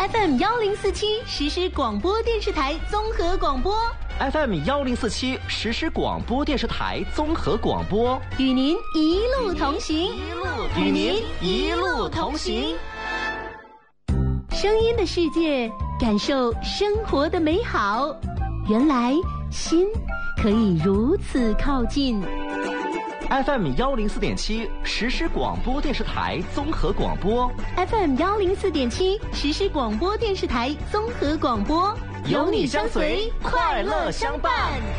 FM 1047实时广播电视台综合广播。 FM 1047实时广播电视台综合广播， 与您一路同行， 与您一路同行。 声音的世界，感受生活的美好。原来心可以如此靠近。 FM 104.7实时广播电视台综合广播。 FM 104.7实时广播电视台综合广播， 有你相随，快乐相伴。